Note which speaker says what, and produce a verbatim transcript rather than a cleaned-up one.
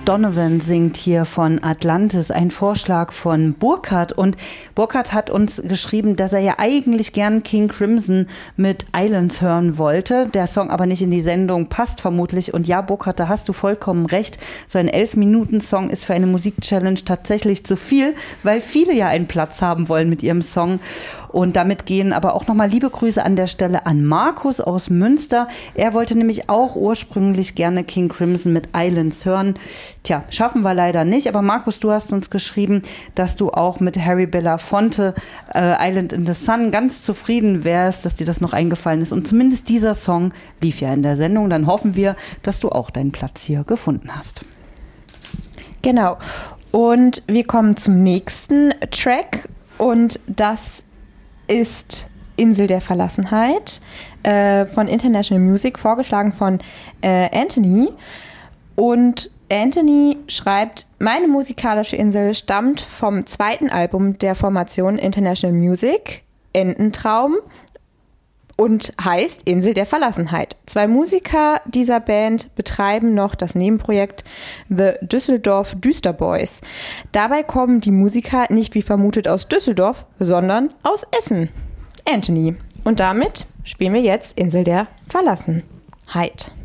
Speaker 1: Donovan singt hier von Atlantis, ein Vorschlag von Burkhard. Und Burkhard hat uns geschrieben, dass er ja eigentlich gern King Crimson mit Islands hören wollte, der Song aber nicht in die Sendung passt vermutlich. Und ja, Burkhard, da hast du vollkommen recht. So ein elf-Minuten-Song ist für eine Musik-Challenge tatsächlich zu viel, weil viele ja einen Platz haben wollen mit ihrem Song. Und damit gehen aber auch nochmal liebe Grüße an der Stelle an Markus aus Münster. Er wollte nämlich auch ursprünglich gerne King Crimson mit Islands hören. Tja, schaffen wir leider nicht. Aber Markus, du hast uns geschrieben, dass du auch mit Harry Belafonte äh, Island in the Sun ganz zufrieden wärst, dass dir das noch eingefallen ist. Und zumindest dieser Song lief ja in der Sendung. Dann hoffen wir, dass du auch deinen Platz hier gefunden hast.
Speaker 2: Genau. Und wir kommen zum nächsten Track. Und das ist Insel der Verlassenheit äh, von International Music, vorgeschlagen von äh, Anthony. Und Anthony schreibt, meine musikalische Insel stammt vom zweiten Album der Formation International Music, Ententraum, und heißt Insel der Verlassenheit. Zwei Musiker dieser Band betreiben noch das Nebenprojekt The Düsseldorf Düsterboys. Dabei kommen die Musiker nicht wie vermutet aus Düsseldorf, sondern aus Essen. Anthony. Und damit spielen wir jetzt Insel der Verlassenheit.